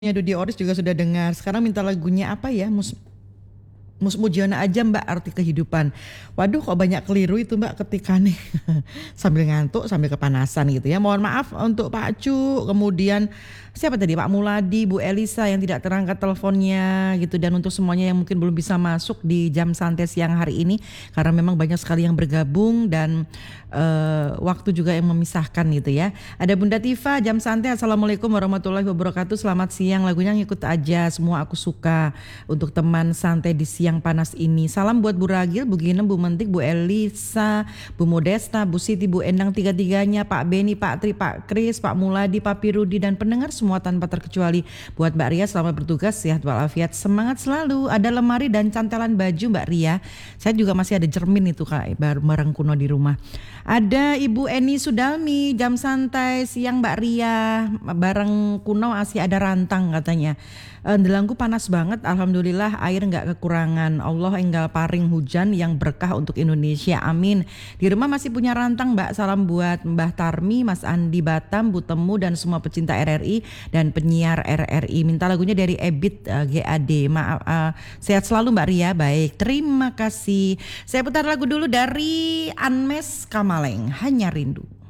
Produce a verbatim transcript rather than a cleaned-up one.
Ya Dodi Oris juga sudah dengar. Sekarang minta lagunya apa ya? Mus Mus Mujiono aja Mbak, arti kehidupan. Waduh, kok banyak keliru itu Mbak ketika nih sambil ngantuk sambil kepanasan gitu ya. Mohon maaf untuk Pak Cu, kemudian siapa tadi, Pak Muladi, Bu Elisa yang tidak terangkat teleponnya gitu, dan untuk semuanya yang mungkin belum bisa masuk di jam santai siang hari ini karena memang banyak sekali yang bergabung dan uh, waktu juga yang memisahkan gitu ya. Ada Bunda Tifa, jam santai, Assalamualaikum warahmatullahi wabarakatuh. Selamat siang, lagunya ngikut aja, semua aku suka untuk teman santai di siang panas ini. Salam buat Bu Ragil, Bu Ginem, Bu Mentik, Bu Elisa, Bu Modesta, Bu Siti, Bu Endang, tiga-tiganya, Pak Beni, Pak Tri, Pak Kris, Pak Muladi, Pak Pirudi, dan pendengar semua tanpa terkecuali. Buat Mbak Ria, selamat bertugas, sehat walafiat, semangat selalu. Ada lemari dan cantelan baju Mbak Ria. Saya juga masih ada cermin itu Kak, barang kuno di rumah. Ada Ibu Eni Sudalmi, jam santai siang Mbak Ria, barang kuno masih ada rantang katanya. E, delangku panas banget, alhamdulillah air nggak kekurangan. Allah enggal paring hujan yang berkah untuk Indonesia, amin. Di rumah masih punya rantang Mbak. Salam buat Mbah Tarmi, Mas Andi Batam, Bu Temu, dan semua pecinta R R I dan penyiar R R I. Minta lagunya dari Ebit uh, G A D. Maaf, uh, sehat selalu Mbak Ria. Baik, terima kasih. Saya putar lagu dulu dari Anmes Kamaleng, Hanya Rindu.